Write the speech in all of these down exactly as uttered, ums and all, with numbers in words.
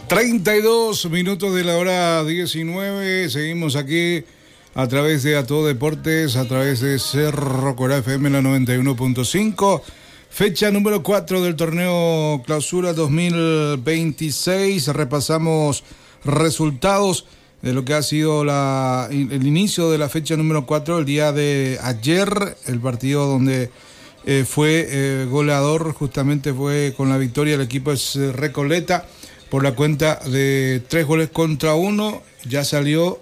treinta y dos minutos de la hora diecinueve. Seguimos aquí a través de A Todo Deportes, a través de Cerro Corá F M, la noventa y uno punto cinco. Fecha número cuatro del torneo Clausura dos mil veintiséis. Repasamos resultados de lo que ha sido la, el inicio de la fecha número cuatro, el día de ayer, el partido donde eh, fue eh, goleador, justamente fue con la victoria el equipo es Recoleta por la cuenta de tres goles contra uno. Ya salió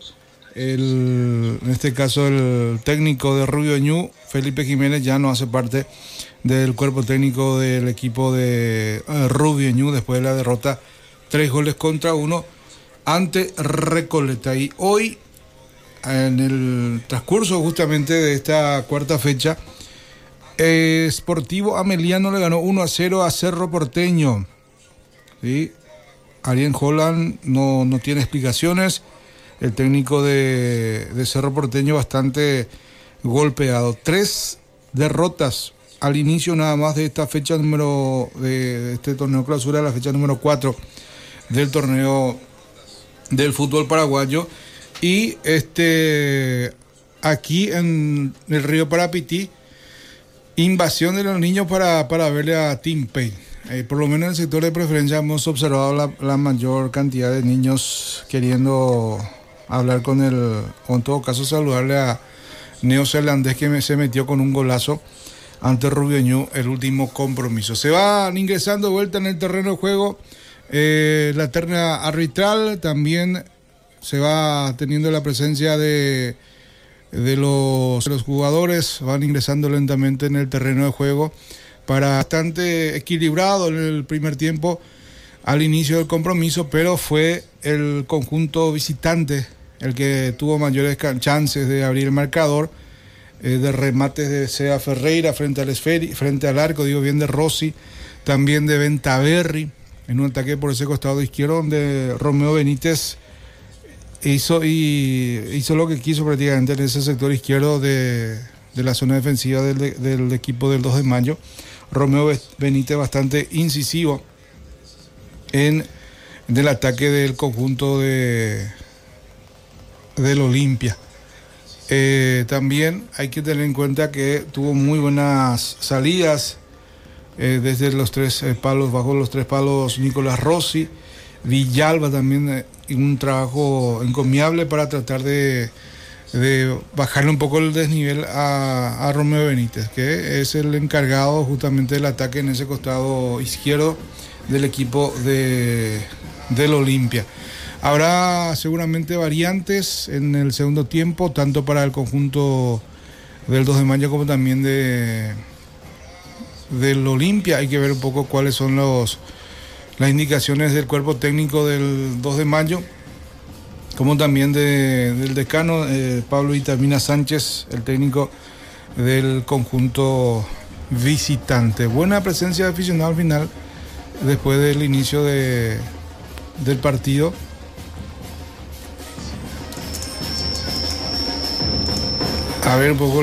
el, en este caso el técnico de Rubio Ñu, Felipe Jiménez, ya no hace parte del cuerpo técnico del equipo de eh, Rubio Ñu después de la derrota tres goles contra uno ante Recoleta. Y hoy, en el transcurso justamente de esta cuarta fecha, eh, Sportivo Ameliano le ganó uno a cero a Cerro Porteño. ¿Sí? Ariel Holland no, no tiene explicaciones. El técnico de, de Cerro Porteño bastante golpeado. Tres derrotas al inicio nada más de esta fecha número de, de este torneo clausura, la fecha número cuatro del torneo del fútbol paraguayo. Y este aquí en el río Parapití, invasión de los niños para, para verle a Team Pay. Eh, por lo menos en el sector de preferencia hemos observado la, la mayor cantidad de niños queriendo hablar con el, o en todo caso saludarle a neozelandés que me, se metió con un golazo ante Rubio Ñu, el último compromiso. Se van ingresando de vuelta en el terreno de juego eh, la terna arbitral. También se va teniendo la presencia de, de los, los jugadores, van ingresando lentamente en el terreno de juego. Para bastante equilibrado en el primer tiempo al inicio del compromiso, pero fue el conjunto visitante el que tuvo mayores chances de abrir el marcador, eh, de remates de Sea Ferreira frente al esferi, frente al arco, digo bien, de Rossi, también de Ventaverri, en un ataque por ese costado izquierdo donde Romeo Benítez hizo, y, hizo lo que quiso prácticamente en ese sector izquierdo de, de la zona defensiva del, del equipo del dos de mayo. Romeo Benítez bastante incisivo en el ataque del conjunto de del Olimpia. Eh, también hay que tener en cuenta que tuvo muy buenas salidas eh, desde los tres eh, palos, bajo los tres palos Nicolás Rossi, Villalba también, eh, un trabajo encomiable para tratar de de bajarle un poco el desnivel a, a Romeo Benítez, que es el encargado justamente del ataque en ese costado izquierdo del equipo de, del Olimpia. Habrá seguramente variantes en el segundo tiempo, tanto para el conjunto del dos de mayo como también de del Olimpia. Hay que ver un poco cuáles son los las indicaciones del cuerpo técnico del dos de mayo, como también de, del decano eh, Pablo Itamina Sánchez, el técnico del conjunto visitante. Buena presencia de aficionado al final, después del inicio de, del partido. A ver un poco